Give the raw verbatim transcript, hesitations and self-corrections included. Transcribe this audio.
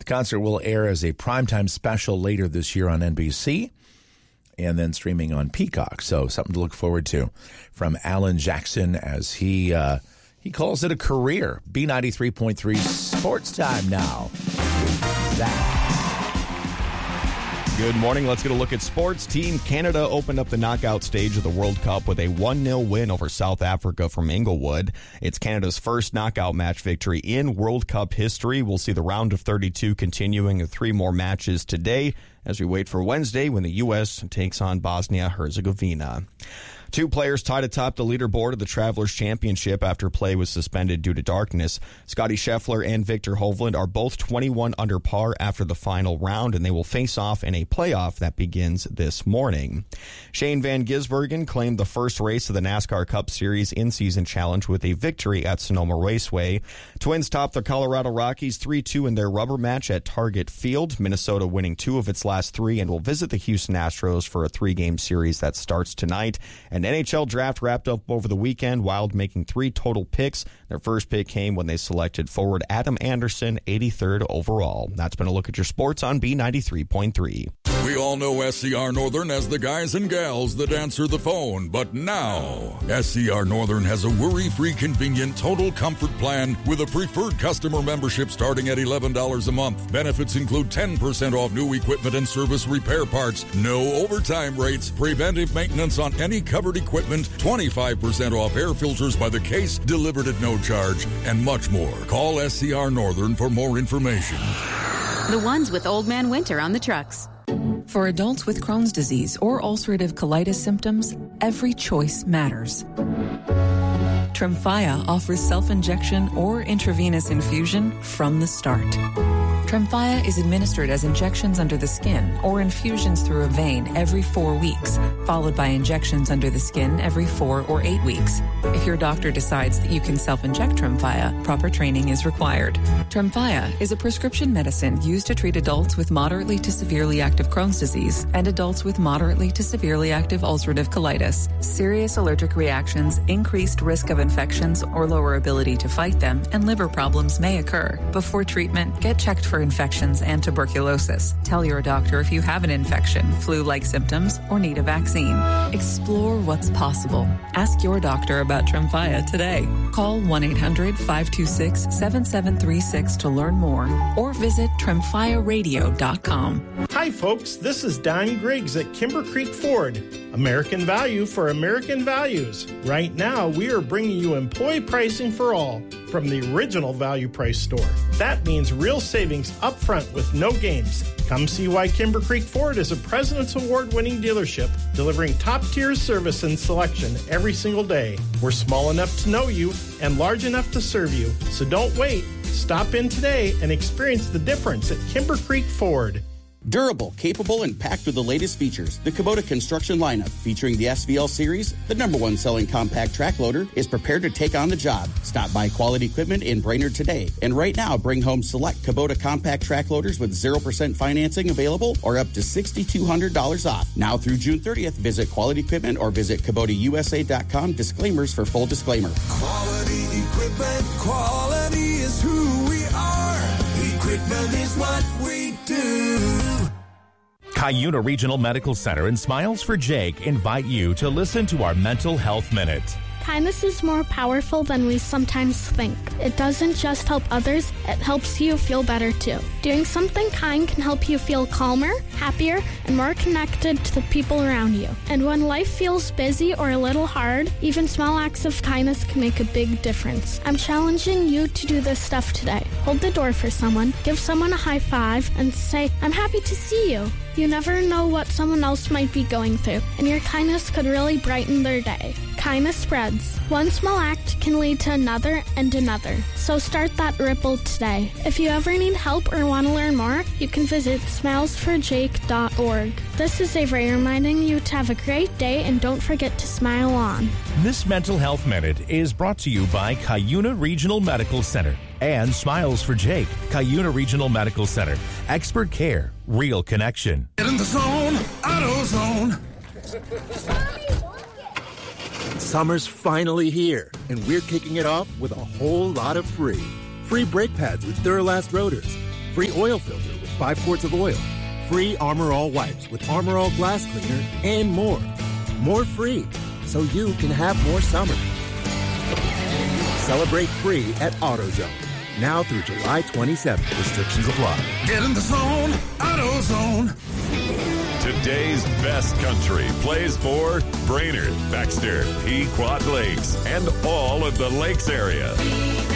concert will air as a primetime special later this year on N B C and then streaming on Peacock. So something to look forward to from Alan Jackson as he uh, he calls it a career. B ninety-three point three Sports Time now. Zach. Good morning. Let's get a look at sports. Team Canada opened up the knockout stage of the World Cup with a one nil win over South Africa from Inglewood. It's Canada's first knockout match victory in World Cup history. We'll see the round of thirty-two continuing with three more matches today as we wait for Wednesday when the U S takes on Bosnia-Herzegovina. Two players tied atop the leaderboard of the Travelers Championship after play was suspended due to darkness. Scotty Scheffler and Victor Hovland are both twenty-one under par after the final round, and they will face off in a playoff that begins this morning. Shane Van Gisbergen claimed the first race of the NASCAR Cup Series in-season challenge with a victory at Sonoma Raceway. Twins topped the Colorado Rockies three two in their rubber match at Target Field, Minnesota winning two of its last three, and will visit the Houston Astros for a three-game series that starts tonight. An N H L draft wrapped up over the weekend, Wild making three total picks. Their first pick came when they selected forward Adam Anderson, eighty-third overall. That's been a look at your sports on B ninety-three point three. We all know S C R Northern as the guys and gals that answer the phone, but now S C R Northern has a worry-free, convenient, total comfort plan with a preferred customer membership starting at eleven dollars a month. Benefits include ten percent off new equipment and service repair parts, no overtime rates, preventive maintenance on any covered equipment, twenty-five percent off air filters by the case, delivered at no charge, and much more. Call S C R Northern for more information. The ones with Old Man Winter on the trucks. For adults with Crohn's disease or ulcerative colitis symptoms, every choice matters. Tremfya offers self-injection or intravenous infusion from the start. Tremfya is administered as injections under the skin or infusions through a vein every four weeks, followed by injections under the skin every four or eight weeks. If your doctor decides that you can self-inject Tremfya, proper training is required. Tremfya is a prescription medicine used to treat adults with moderately to severely active Crohn's disease and adults with moderately to severely active ulcerative colitis. Serious allergic reactions, increased risk of infections or lower ability to fight them, and liver problems may occur. Before treatment, get checked for infections and tuberculosis. Tell your doctor if you have an infection, flu-like symptoms, or need a vaccine. Explore what's possible. Ask your doctor about Tremfya today. Call one eight hundred five two six seven seven three six to learn more or visit tremfya radio dot com. Hi folks, this is Don Griggs at Kimber Creek Ford. American value for American values. Right now, we are bringing you employee pricing for all from the original Value Price store. That means real savings up front with no games. Come see why Kimber Creek Ford is a President's Award-winning dealership delivering top-tier service and selection every single day. We're small enough to know you and large enough to serve you. So don't wait. Stop in today and experience the difference at Kimber Creek Ford. Durable, capable, and packed with the latest features. The Kubota construction lineup, featuring the S V L series, the number one selling compact track loader, is prepared to take on the job. Stop by Quality Equipment in Brainerd today. And right now, bring home select Kubota compact track loaders with zero percent financing available or up to six thousand two hundred dollars off. Now through June thirtieth, visit Quality Equipment or visit Kubota U S A dot com. Disclaimers for full disclaimer. Quality Equipment, quality is who we are. Equipment is what we do. Cuyuna Regional Medical Center and Smiles for Jake invite you to listen to our Mental Health Minute. Kindness is more powerful than we sometimes think. It doesn't just help others, it helps you feel better too. Doing something kind can help you feel calmer, happier, and more connected to the people around you. And when life feels busy or a little hard, even small acts of kindness can make a big difference. I'm challenging you to do this stuff today. Hold the door for someone, give someone a high five, and say, "I'm happy to see you." You never know what someone else might be going through, and your kindness could really brighten their day. Kindness spreads. One small act can lead to another and another. So start that ripple today. If you ever need help or want to learn more, you can visit smiles for jake dot org. This is Avery reminding you to have a great day and don't forget to smile on. This Mental Health Minute is brought to you by Cuyuna Regional Medical Center and Smiles for Jake. Cuyuna Regional Medical Center. Expert care. Real connection. Get in the zone. AutoZone. Summer's finally here, and we're kicking it off with a whole lot of free. Free brake pads with Duralast rotors. free oil filter with five quarts of oil, free Armor All wipes with Armor All glass cleaner, and more. More free, so you can have more summer. Celebrate free at AutoZone. Now through July twenty-seventh. Restrictions apply. Get in the zone, AutoZone. Today's best country plays for Brainerd, Baxter, Pequot Lakes, and all of the Lakes area.